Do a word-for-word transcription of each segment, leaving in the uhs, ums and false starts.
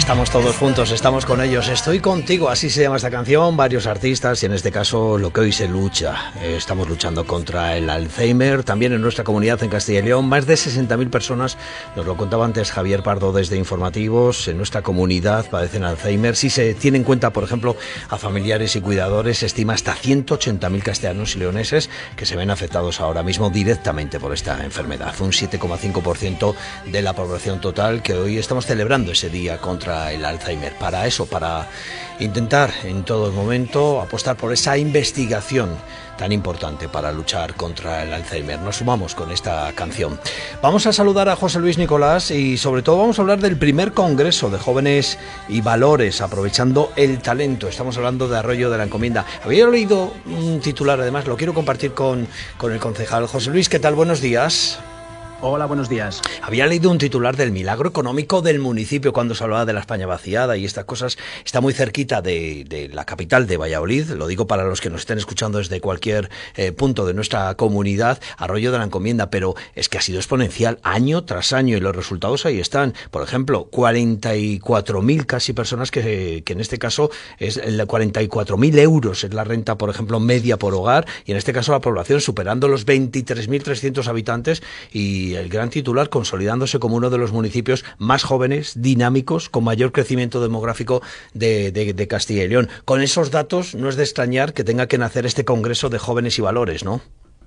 Estamos todos juntos, estamos con ellos. Estoy contigo, así se llama esta canción. Varios artistas y en este caso lo que hoy se lucha. Eh, estamos luchando contra el Alzheimer. También en nuestra comunidad en Castilla y León, más de sesenta mil personas, nos lo contaba antes Javier Pardo desde Informativos, en nuestra comunidad padecen Alzheimer. Si se tiene en cuenta, por ejemplo, a familiares y cuidadores, se estima hasta ciento ochenta mil castellanos y leoneses que se ven afectados ahora mismo directamente por esta enfermedad. Un siete coma cinco por ciento de la población total, que hoy estamos celebrando ese día contra el Alzheimer. Para eso, para intentar en todo momento apostar por esa investigación tan importante para luchar contra el Alzheimer. Nos sumamos con esta canción. Vamos a saludar a José Luis Nicolás y sobre todo vamos a hablar del primer Congreso de Jóvenes y Valores, aprovechando el talento. Estamos hablando de Arroyo de la Encomienda. Había leído un titular, además, lo quiero compartir con, con el concejal. José Luis, ¿qué tal? Buenos días. Hola, buenos días. Había leído un titular del milagro económico del municipio cuando se hablaba de la España vaciada y estas cosas. Está muy cerquita de, de la capital de Valladolid. Lo digo para los que nos estén escuchando desde cualquier eh, punto de nuestra comunidad. Arroyo de la Encomienda, pero es que ha sido exponencial año tras año y los resultados ahí están. Por ejemplo, cuarenta y cuatro mil casi personas que, que en este caso es cuarenta y cuatro mil euros es la renta, por ejemplo, media por hogar, y en este caso la población superando los veintitrés mil trescientos habitantes y el gran titular consolidándose como uno de los municipios más jóvenes, dinámicos, con mayor crecimiento demográfico de, de, de Castilla y León. Con esos datos no es de extrañar que tenga que nacer este Congreso de Jóvenes y Valores, ¿no?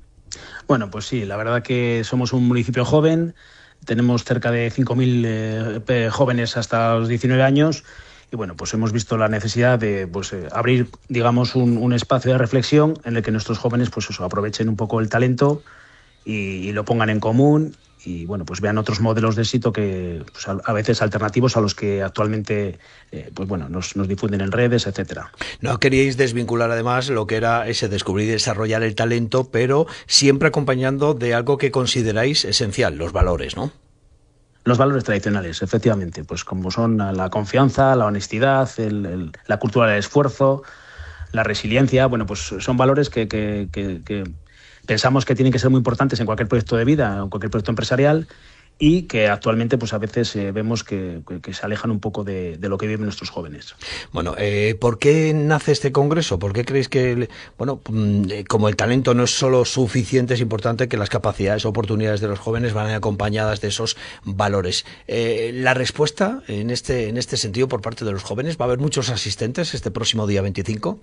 Bueno, pues sí, la verdad que somos un municipio joven, tenemos cerca de cinco mil eh, jóvenes hasta los diecinueve años. Y bueno, pues hemos visto la necesidad de pues, eh, abrir, digamos, un, un espacio de reflexión en el que nuestros jóvenes pues eso, aprovechen un poco el talento y, y lo pongan en común y bueno, pues vean otros modelos de éxito que pues, a, a veces alternativos a los que actualmente eh, pues bueno, nos, nos difunden en redes, etcétera. No queríais desvincular además lo que era ese descubrir y desarrollar el talento, pero siempre acompañando de algo que consideráis esencial, los valores, ¿no? Los valores tradicionales, efectivamente, pues como son la confianza, la honestidad, el, el, la cultura del esfuerzo, la resiliencia. Bueno, pues son valores que, que, que, que pensamos que tienen que ser muy importantes en cualquier proyecto de vida, en cualquier proyecto empresarial, y que actualmente pues a veces eh, vemos que, que, que se alejan un poco de, de lo que viven nuestros jóvenes. Bueno, eh, ¿por qué nace este congreso? ¿Por qué creéis que, bueno, como el talento no es solo suficiente, es importante que las capacidades o oportunidades de los jóvenes van acompañadas de esos valores? Eh, la respuesta en este, en este sentido por parte de los jóvenes, ¿va a haber muchos asistentes este próximo día veinticinco?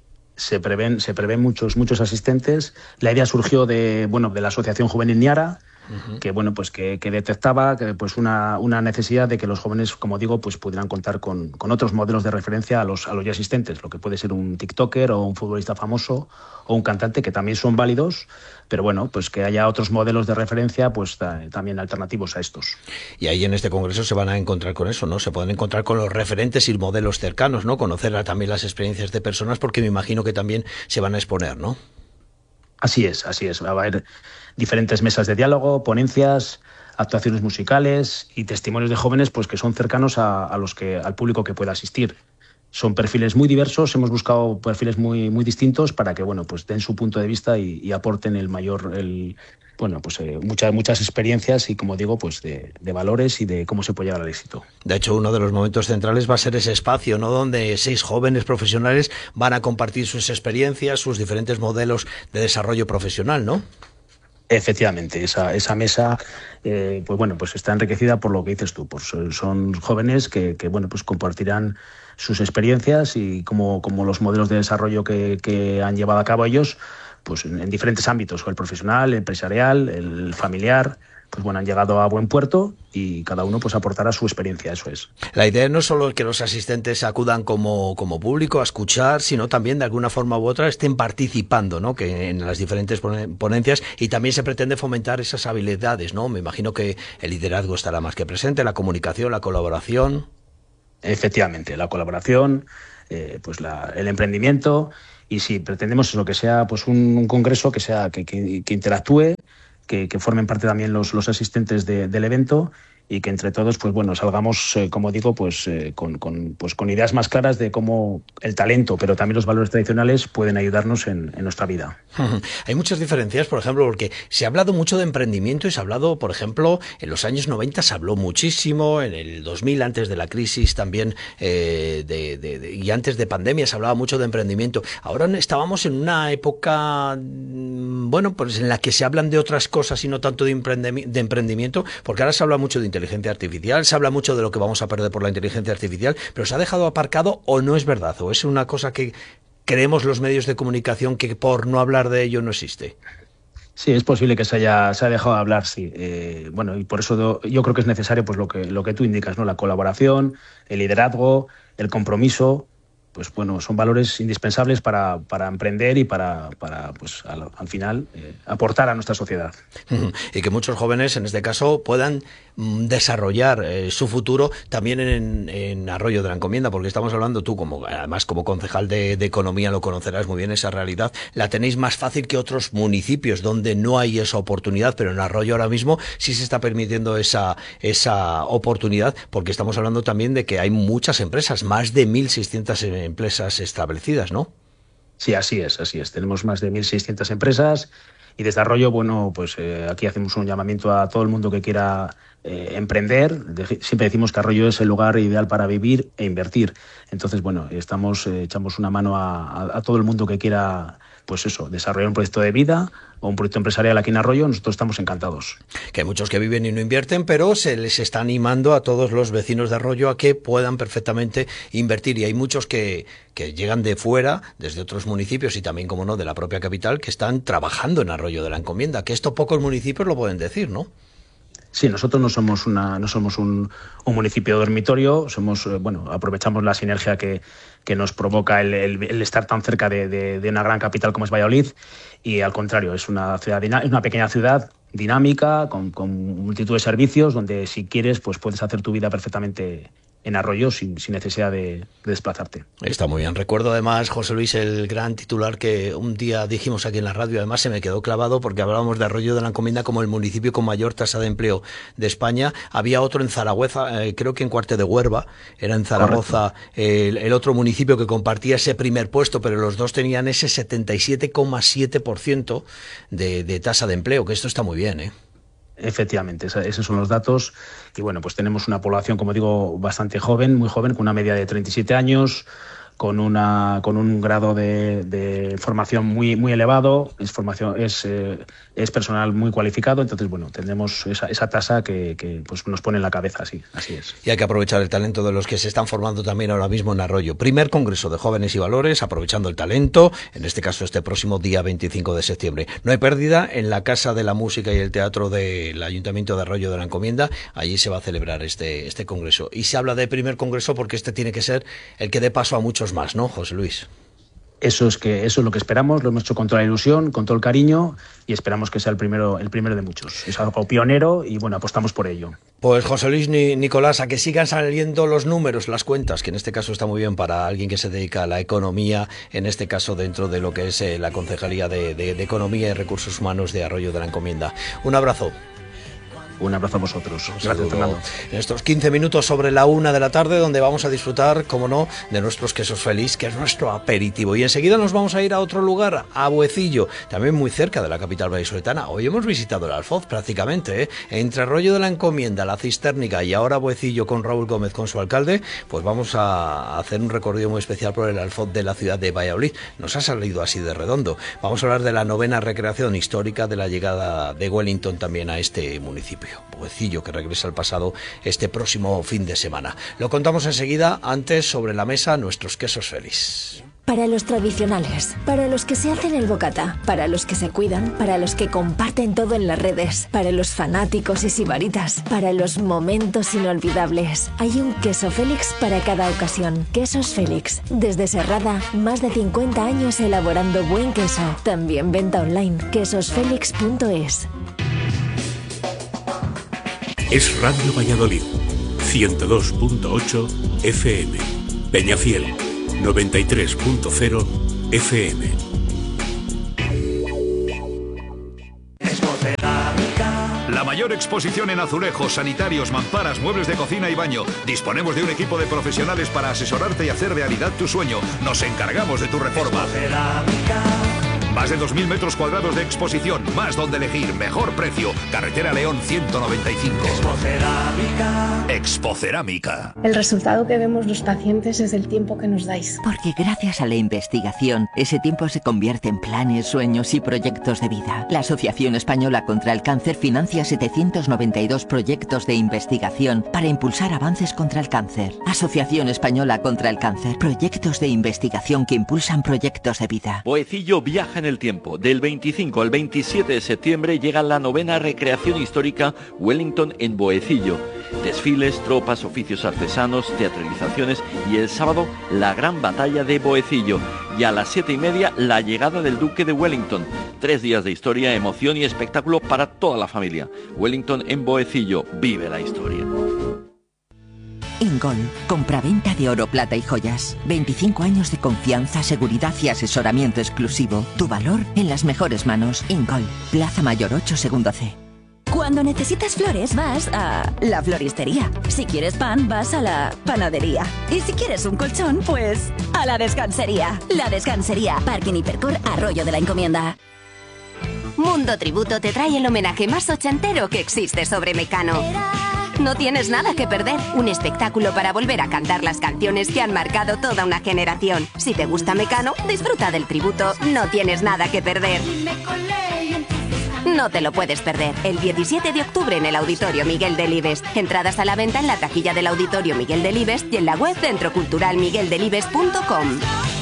Se prevén, se prevén muchos, muchos asistentes. La idea surgió de, bueno, de la Asociación Juvenil Niara, Uh-huh. que bueno pues que, que detectaba que, pues una, una necesidad de que los jóvenes, como digo, pues pudieran contar con, con otros modelos de referencia a los, a los ya asistentes, lo que puede ser un tiktoker o un futbolista famoso o un cantante, que también son válidos, pero bueno, pues que haya otros modelos de referencia pues ta, también alternativos a estos. Y ahí en este congreso se van a encontrar con eso, ¿no? Se pueden encontrar con los referentes y modelos cercanos, ¿no? Conocer también las experiencias de personas, porque me imagino que también se van a exponer, ¿no? Así es, así es. Va a haber diferentes mesas de diálogo, ponencias, actuaciones musicales y testimonios de jóvenes pues que son cercanos a, a los que al público que pueda asistir. Son perfiles muy diversos, hemos buscado perfiles muy muy distintos para que bueno pues den su punto de vista y, y aporten el mayor el bueno pues eh, muchas muchas experiencias y, como digo, pues de, de valores y de cómo se puede llegar al éxito. De hecho, uno de los momentos centrales va a ser ese espacio, ¿no? Donde seis jóvenes profesionales van a compartir sus experiencias, sus diferentes modelos de desarrollo profesional, ¿no? Efectivamente, esa, esa mesa eh, pues bueno, pues está enriquecida por lo que dices tú, pues son jóvenes que, que bueno, pues compartirán sus experiencias y como, como los modelos de desarrollo que, que han llevado a cabo ellos, pues en, en diferentes ámbitos, el profesional, el empresarial, el familiar. Pues bueno, han llegado a buen puerto y cada uno pues aportará su experiencia, eso es. La idea no es solo que los asistentes acudan como, como público a escuchar, sino también de alguna forma u otra estén participando, ¿no? Que en las diferentes ponencias, y también se pretende fomentar esas habilidades, ¿no? Me imagino que el liderazgo estará más que presente, la comunicación, la colaboración. Efectivamente, la colaboración, eh, pues la, el emprendimiento, y si pretendemos eso, que sea pues un, un congreso que sea que, que, que interactúe, Que, que formen parte también los, los asistentes de, del evento y que entre todos, pues bueno, salgamos, eh, como digo, pues, eh, con, con, pues con ideas más claras de cómo el talento, pero también los valores tradicionales pueden ayudarnos en, en nuestra vida. Hay muchas diferencias, por ejemplo, porque se ha hablado mucho de emprendimiento y se ha hablado, por ejemplo, en los años noventa se habló muchísimo, en el dos mil, antes de la crisis también, eh, de, de, de, y antes de pandemia se hablaba mucho de emprendimiento. Ahora estábamos en una época, bueno, pues en la que se hablan de otras cosas y no tanto de, emprendi- de emprendimiento, porque ahora se habla mucho de inteligencia artificial, se habla mucho de lo que vamos a perder por la inteligencia artificial, pero se ha dejado aparcado, o no es verdad, o es una cosa que creemos los medios de comunicación que por no hablar de ello no existe. Sí, es posible que se haya, se haya dejado de hablar, sí. Eh, bueno, y por eso yo creo que es necesario, pues lo que, lo que tú indicas, ¿no? La colaboración, el liderazgo, el compromiso. Pues bueno, son valores indispensables para, para emprender y para, para pues al, al final, eh, aportar a nuestra sociedad. Y que muchos jóvenes, en este caso, puedan desarrollar eh, su futuro también en, en Arroyo de la Encomienda, porque estamos hablando, tú como además como concejal de, de Economía lo conocerás muy bien, esa realidad, la tenéis más fácil que otros municipios donde no hay esa oportunidad, pero en Arroyo ahora mismo sí se está permitiendo esa, esa oportunidad, porque estamos hablando también de que hay muchas empresas, más de mil seiscientas empresas establecidas, ¿no? Sí, así es, así es. Tenemos más de mil seiscientas empresas y desde Arroyo, bueno, pues eh, aquí hacemos un llamamiento a todo el mundo que quiera eh, emprender. De, siempre decimos que Arroyo es el lugar ideal para vivir e invertir. Entonces, bueno, estamos eh, echamos una mano a, a, a todo el mundo que quiera, pues eso, desarrollar un proyecto de vida o un proyecto empresarial aquí en Arroyo. Nosotros estamos encantados. Que hay muchos que viven y no invierten, pero se les está animando a todos los vecinos de Arroyo a que puedan perfectamente invertir, y hay muchos que, que llegan de fuera, desde otros municipios y también, como no, de la propia capital, que están trabajando en Arroyo de la Encomienda, que esto pocos municipios lo pueden decir, ¿no? Sí, nosotros no somos una, no somos un, un municipio dormitorio, somos, bueno, aprovechamos la sinergia que, que nos provoca el, el, el estar tan cerca de, de, de una gran capital como es Valladolid, y al contrario, es una ciudad, es una pequeña ciudad dinámica, con, con multitud de servicios, donde si quieres, pues puedes hacer tu vida perfectamente en Arroyo sin, sin necesidad de, de desplazarte. Está muy bien. Recuerdo además, José Luis, el gran titular que un día dijimos aquí en la radio, además se me quedó clavado porque hablábamos de Arroyo de la Encomienda como el municipio con mayor tasa de empleo de España. Había otro en Zaragoza, eh, creo que en Cuarte de Huerva, era en Zaragoza el, el otro municipio que compartía ese primer puesto, pero los dos tenían ese setenta y siete coma siete por ciento de, de tasa de empleo, que esto está muy bien, ¿eh? Efectivamente, esos son los datos. Y bueno, pues tenemos una población, como digo, bastante joven, muy joven, con una media de treinta y siete años, con una con un grado de, de formación muy muy elevado, es formación es eh, es personal muy cualificado. Entonces, bueno, tendremos esa, esa tasa que, que pues nos pone en la cabeza, así, así es. Y hay que aprovechar el talento de los que se están formando también ahora mismo en Arroyo. Primer Congreso de Jóvenes y Valores, aprovechando el talento, en este caso este próximo día veinticinco de septiembre. No hay pérdida, en la Casa de la Música y el Teatro del Ayuntamiento de Arroyo de la Encomienda, allí se va a celebrar este, este congreso. Y se habla de primer congreso porque este tiene que ser el que dé paso a muchos más, ¿no, José Luis? Eso es que eso es lo que esperamos, lo hemos hecho con toda la ilusión, con todo el cariño, y esperamos que sea el primero el primero de muchos. Es algo pionero y bueno, apostamos por ello. Pues José Luis ni Nicolás, a que sigan saliendo los números, las cuentas, que en este caso está muy bien para alguien que se dedica a la economía, en este caso dentro de lo que es eh, la Concejalía de, de, de Economía y Recursos Humanos de Arroyo de la Encomienda. Un abrazo. Un abrazo a vosotros. Gracias, Fernando. En estos quince minutos sobre la una de la tarde, donde vamos a disfrutar, como no, de nuestros quesos feliz, que es nuestro aperitivo. Y enseguida nos vamos a ir a otro lugar, a Buecillo, también muy cerca de la capital vallisoletana. Hoy hemos visitado el Alfoz prácticamente, ¿eh? Entre Arroyo de la Encomienda, la Cistérnica y ahora Buecillo con Raúl Gómez, con su alcalde, pues vamos a hacer un recorrido muy especial por el Alfoz de la ciudad de Valladolid. Nos ha salido así de redondo. Vamos a hablar de la novena recreación histórica de la llegada de Wellington también a este municipio. Buecillo, que regresa al pasado este próximo fin de semana. Lo contamos enseguida. Antes, sobre la mesa, nuestros quesos feliz. Para los tradicionales, para los que se hacen el bocata, para los que se cuidan, para los que comparten todo en las redes, para los fanáticos y sibaritas, para los momentos inolvidables. Hay un queso Félix para cada ocasión. Quesos Félix. Desde Serrada, más de cincuenta años elaborando buen queso. También venta online. quesos félix punto es. Es Radio Valladolid, ciento dos punto ocho F M, Peñafiel, noventa y tres punto cero F M. La mayor mayor exposición en azulejos, sanitarios, mamparas, muebles de cocina y baño. Disponemos de un equipo de profesionales para asesorarte y hacer realidad tu sueño. Nos encargamos de tu reforma. Más de dos mil metros cuadrados de exposición, más donde elegir, mejor precio. Carretera León ciento noventa y cinco. Expocerámica. Expocerámica. El resultado que vemos los pacientes es el tiempo que nos dais. Porque gracias a la investigación, ese tiempo se convierte en planes, sueños y proyectos de vida. La Asociación Española contra el Cáncer financia setecientos noventa y dos proyectos de investigación para impulsar avances contra el cáncer. Asociación Española contra el Cáncer. Proyectos de investigación que impulsan proyectos de vida. Boecillo viaja en el tiempo. Del veinticinco al veintisiete de septiembre llega la novena recreación histórica Wellington en Boecillo. Desfiles, tropas, oficios artesanos, teatralizaciones y el sábado la gran batalla de Boecillo. Y a las siete y media la llegada del Duque de Wellington. Tres días de historia, emoción y espectáculo para toda la familia. Wellington en Boecillo. Vive la historia. Ingol, compraventa de oro, plata y joyas. veinticinco años de confianza, seguridad y asesoramiento exclusivo. Tu valor en las mejores manos. Ingol, Plaza Mayor ocho, segundo C. Cuando necesitas flores vas a la floristería. Si quieres pan vas a la panadería. Y si quieres un colchón, pues a la descansería. La Descansería, Parking Hipercor, Arroyo de la Encomienda. Mundo Tributo te trae el homenaje más ochentero que existe sobre Mecano. No tienes nada que perder. Un espectáculo para volver a cantar las canciones que han marcado toda una generación. Si te gusta Mecano, disfruta del tributo. No tienes nada que perder. No te lo puedes perder. El diecisiete de octubre en el Auditorio Miguel Delibes. Entradas a la venta en la taquilla del Auditorio Miguel Delibes y en la web centro cultural miguel delibes punto com.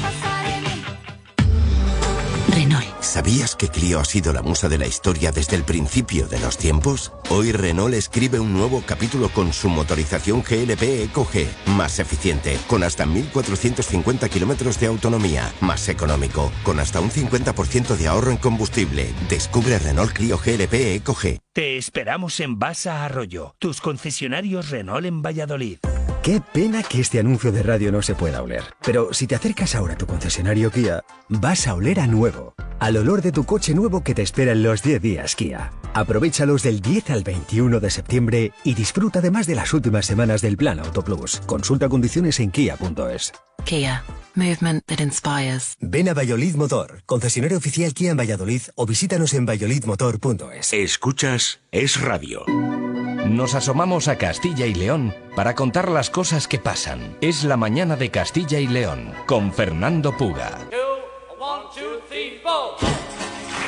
Renault. ¿Sabías que Clio ha sido la musa de la historia desde el principio de los tiempos? Hoy Renault escribe un nuevo capítulo con su motorización G L P Eco G, más eficiente, con hasta mil cuatrocientos cincuenta kilómetros de autonomía, más económico, con hasta un cincuenta por ciento de ahorro en combustible. Descubre Renault Clio G L P Eco G. Te esperamos en Basa Arroyo, tus concesionarios Renault en Valladolid. Qué pena que este anuncio de radio no se pueda oler. Pero si te acercas ahora a tu concesionario Kia, vas a oler a nuevo. Al olor de tu coche nuevo que te espera en los diez días Kia. Aprovéchalos del diez al veintiuno de septiembre y disfruta además de las últimas semanas del Plan Auto Plus. Consulta condiciones en kia punto es. Kia. Movement that inspires. Ven a Valladolid Motor, concesionario oficial Kia en Valladolid, o visítanos en valladolid motor punto es. Escuchas Es Radio. Nos asomamos a Castilla y León para contar las cosas que pasan. Es la mañana de Castilla y León con Fernando Puga.